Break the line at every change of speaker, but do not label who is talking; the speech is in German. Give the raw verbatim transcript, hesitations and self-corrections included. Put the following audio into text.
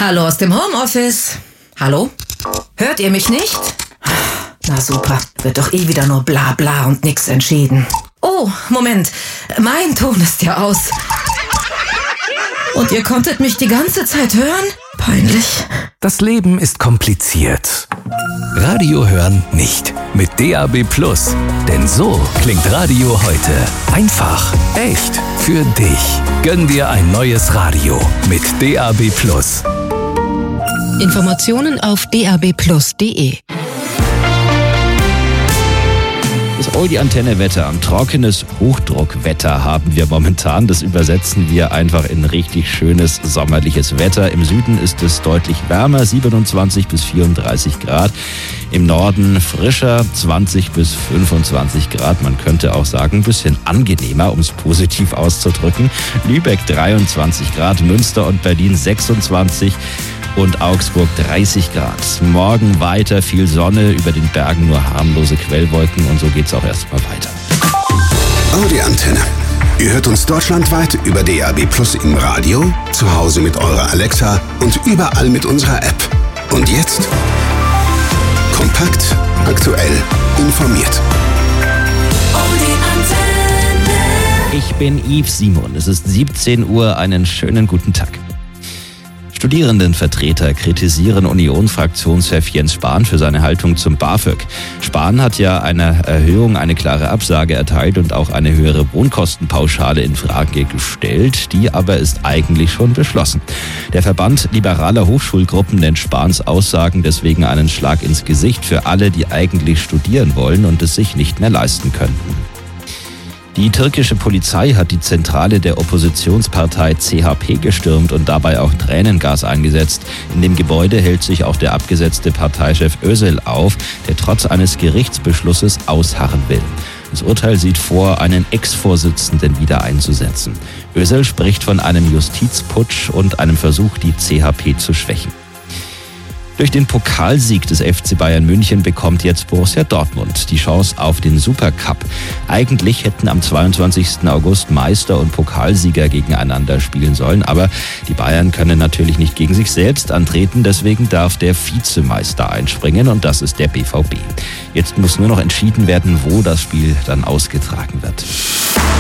Hallo aus dem Homeoffice. Hallo? Hört ihr mich nicht? Na super, wird doch eh wieder nur bla bla und nix entschieden. Oh, Moment, mein Ton ist ja aus. Und ihr konntet mich die ganze Zeit hören? Peinlich.
Das Leben ist kompliziert. Radio hören nicht. Mit D A B Plus. Denn so klingt Radio heute. Einfach, echt, für dich. Gönn dir ein neues Radio mit D A B Plus.
Informationen auf d a b plus punkt d e.
Das Oldie-Antenne-Wetter, ein trockenes Hochdruckwetter haben wir momentan. Das übersetzen wir einfach in richtig schönes sommerliches Wetter. Im Süden ist es deutlich wärmer, siebenundzwanzig bis vierunddreißig Grad. Im Norden frischer, zwanzig bis fünfundzwanzig Grad. Man könnte auch sagen, ein bisschen angenehmer, um es positiv auszudrücken. Lübeck dreiundzwanzig Grad, Münster und Berlin sechsundzwanzig und Augsburg dreißig Grad. Morgen weiter viel Sonne, über den Bergen nur harmlose Quellwolken und so geht's auch erstmal weiter.
Audi-Antenne. Ihr hört uns deutschlandweit über D A B Plus im Radio, zu Hause mit eurer Alexa und überall mit unserer App. Und jetzt kompakt, aktuell, informiert.
Ich bin Yves Simon. Es ist siebzehn Uhr. Einen schönen guten Tag. Studierendenvertreter kritisieren Union-Fraktionschef Jens Spahn für seine Haltung zum BAföG. Spahn hat ja eine Erhöhung, eine klare Absage erteilt und auch eine höhere Wohnkostenpauschale in Frage gestellt. Die aber ist eigentlich schon beschlossen. Der Verband liberaler Hochschulgruppen nennt Spahns Aussagen deswegen einen Schlag ins Gesicht für alle, die eigentlich studieren wollen und es sich nicht mehr leisten könnten. Die türkische Polizei hat die Zentrale der Oppositionspartei C H P gestürmt und dabei auch Tränengas eingesetzt. In dem Gebäude hält sich auch der abgesetzte Parteichef Özal auf, der trotz eines Gerichtsbeschlusses ausharren will. Das Urteil sieht vor, einen Ex-Vorsitzenden wieder einzusetzen. Özal spricht von einem Justizputsch und einem Versuch, die C H P zu schwächen. Durch den Pokalsieg des F C Bayern München bekommt jetzt Borussia Dortmund die Chance auf den Supercup. Eigentlich hätten am zweiundzwanzigsten August Meister und Pokalsieger gegeneinander spielen sollen, aber die Bayern können natürlich nicht gegen sich selbst antreten, deswegen darf der Vizemeister einspringen und das ist der B V B. Jetzt muss nur noch entschieden werden, wo das Spiel dann ausgetragen wird.